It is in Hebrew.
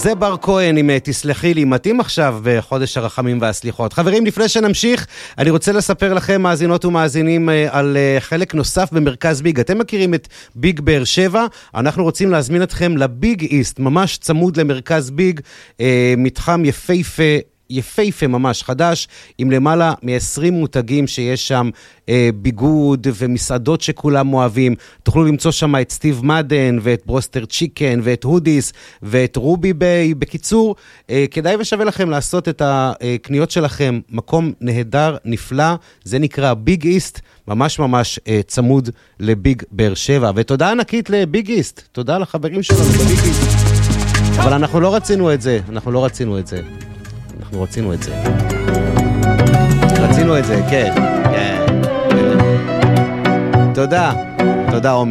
זה בר כהן, אם תסלחי לי, מתאים עכשיו בחודש הרחמים והסליחות. חברים, לפני שנמשיך, אני רוצה לספר לכם, מאזינות ומאזינים, על חלק נוסף במרכז ביג. אתם מכירים את ביג באר שבע? אנחנו רוצים להזמין אתכם לביג איסט, ממש צמוד למרכז ביג, מתחם יפהפה ממש חדש, עם למעלה מ-20 מותגים שיש שם, ביגוד ומסעדות שכולם אוהבים. תוכלו למצוא שם את סטיב מדן ואת ברוסטר צ'יקן ואת הודיס ואת רובי ביי. בקיצור, כדאי ושווה לכם לעשות את הקניות שלכם, מקום נהדר, נפלא, זה נקרא ביג איסט, ממש ממש צמוד לביג באר שבע. ותודה ענקית לביג איסט, תודה לחברים שלנו בביג איסט. אבל אנחנו לא רצינו את זה, אנחנו רצינו את זה. רצינו את זה, כן. תודה עומר.